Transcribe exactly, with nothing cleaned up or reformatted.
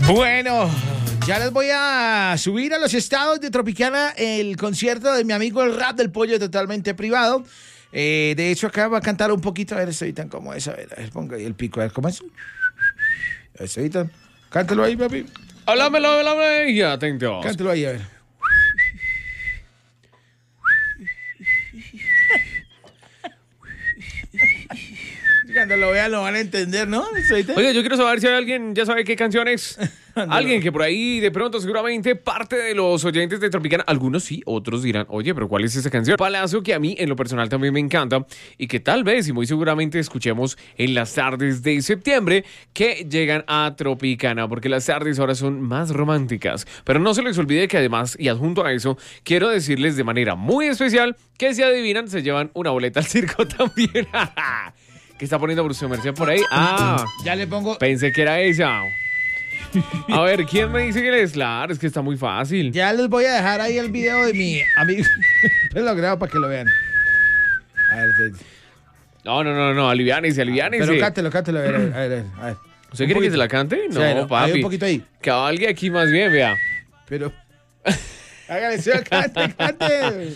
Bueno, ya les voy a subir a los estados de Tropicana el concierto de mi amigo el Rap del Pollo totalmente privado. Eh, de hecho, acá va a cantar un poquito. A ver, estoy tan como es. A ver, a ver, ponga ahí el pico. A ver, ¿cómo es? Estoy tan... Cántalo ahí, papi. Háblamelo, háblame y atentos. Cántalo ahí, a ver. Cuando lo vean lo van a entender, ¿no? Oye, yo quiero saber si hay alguien, ya sabe qué canción es. Alguien que por ahí, de pronto, seguramente, parte de los oyentes de Tropicana, algunos sí, otros dirán, oye, pero ¿cuál es esa canción? Palacio que a mí, en lo personal, también me encanta y que tal vez, y muy seguramente, escuchemos en las tardes de septiembre que llegan a Tropicana, porque las tardes ahora son más románticas. Pero no se les olvide que además, y adjunto a eso, quiero decirles de manera muy especial que si adivinan, se llevan una boleta al circo también. ¿Qué está poniendo Bruce Merced por ahí? Ah, ya le pongo. Pensé que era ella. A ver, ¿quién me dice que es? Claro, es que está muy fácil. Ya les voy a dejar ahí el video de mi amigo. Pues lo grabo para que lo vean. A ver, no, no, no, no, aliviánese, aliviánese. Pero cántelo, cántelo, a ver, a ver, a ver. A ver. ¿Usted quiere que se la cante? No, sí, no, papi. Hay un poquito ahí. Cabalgue aquí más bien, vea. Pero, hágale, sí, cante, cante.